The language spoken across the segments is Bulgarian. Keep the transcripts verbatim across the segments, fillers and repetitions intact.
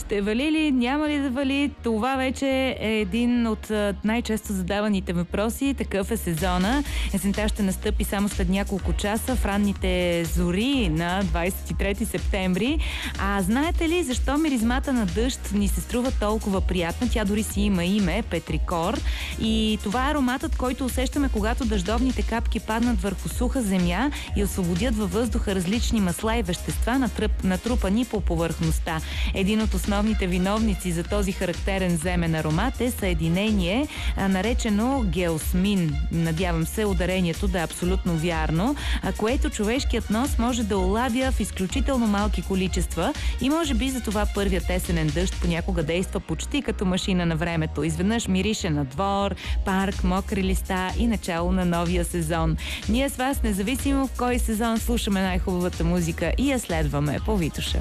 Ще вали ли, няма ли да вали? Това вече е един от най-често задаваните въпроси. Такъв е сезона. Есента ще настъпи само след няколко часа в ранните зори на двадесет и трети септември. А знаете ли защо миризмата на дъжд ни се струва толкова приятна? Тя дори си има име – петрикор. И това е ароматът, който усещаме, когато дъждовните капки паднат върху суха земя и освободят във въздуха различни масла и вещества, натрупани по повърхността. Един от основните виновници за този характерен земен аромат е съединение, наречено геосмин. Надявам се ударението да е абсолютно вярно, което човешкият нос може да улавя в изключително малки количества и може би за това първият есенен дъжд понякога действа почти като машина на времето. Изведнъж мирише на двор, парк, мокри листа и начало на новия сезон. Ние с вас, независимо в кой сезон, слушаме най-хубавата музика и я следваме по Витоша.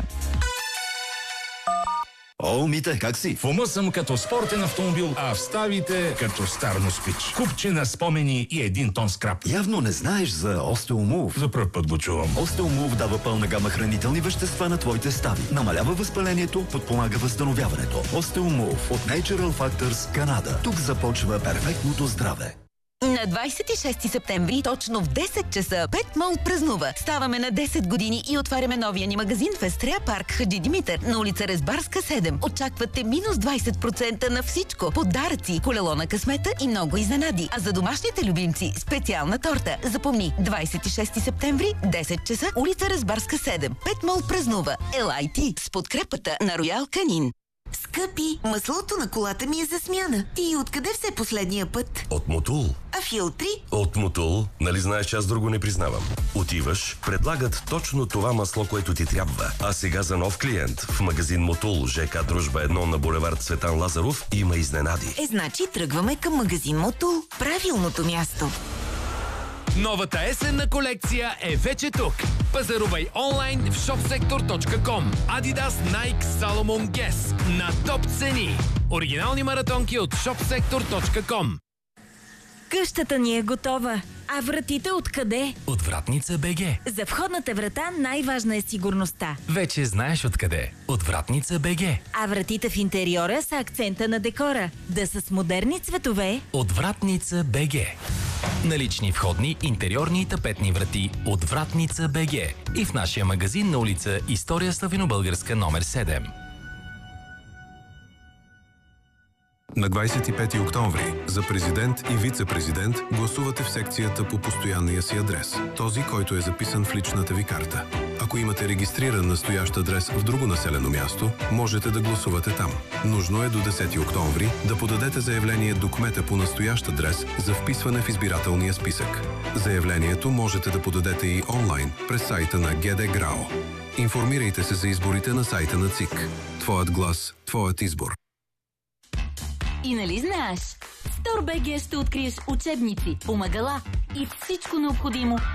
О, Мите, как си? В ума съм като спортен автомобил, а в ставите като стар москвич. Купче на спомени и един тон скрап. Явно не знаеш за Остеомув. За пръв път го чувам. Остеомув дава пълна гама хранителни вещества на твоите стави. Намалява възпалението, подпомага възстановяването. Остеомув от Natural Factors, Канада. Тук започва перфектното здраве. На двадесет и шести септември, точно в десет часа, Пет Мол празнува. Ставаме на десет години и отваряме новия ни магазин в Естрея парк Хаджи Димитър на улица Резбарска седем. Очаквате минус двадесет процента на всичко. Подаръци, колело на късмета и много изненади. А за домашните любимци специална торта. Запомни, двадесет и шести септември, десет часа, улица Резбарска седем. Пет Мол празнува. Ел Ай Ти с подкрепата на Роял Канин. Скъпи, маслото на колата ми е за смяна. Ти откъде все последния път? От Мотул. А филтри? От Мотул. Нали знаеш, че аз друго не признавам. Отиваш, предлагат точно това масло, което ти трябва. А сега за нов клиент в магазин Мотул, ЖК Дружба едно на булевард Цветан Лазаров има изненади. Е, значи тръгваме към магазин Мотул. Правилното място. Новата есенна колекция е вече тук. Пазарувай онлайн в шопсектор точка ком. Adidas, Nike, Salomon, Guess на топ цени. Оригинални маратонки от шопсектор точка ком. Къщата ни е готова. А вратите откъде? От Вратница БГ. За входната врата най-важна е сигурността. Вече знаеш откъде. От Вратница БГ. А вратите в интериора са акцента на декора. Да са с модерни цветове. От Вратница БГ. Налични входни, интериорни и тапетни врати от Вратница БГ. И в нашия магазин на улица История Славянобългарска номер седем. На двадесет и пети октомври за президент и вице-президент гласувате в секцията по постоянния си адрес, този, който е записан в личната ви карта. Ако имате регистриран настоящ адрес в друго населено място, можете да гласувате там. Нужно е до десети октомври да подадете заявление до кмета по настоящ адрес за вписване в избирателния списък. Заявлението можете да подадете и онлайн през сайта на ГД ГРАО. Информирайте се за изборите на сайта на ЦИК. Твоят глас, твоят избор. И нали знаеш? В Стор БГ ще откриеш учебници, помагала и всичко необходимо